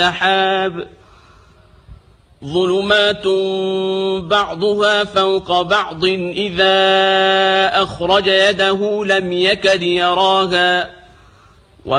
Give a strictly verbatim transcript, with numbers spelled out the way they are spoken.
سحاب ظلمات بعضها فوق بعض إذا أخرج يده لم يكد يراها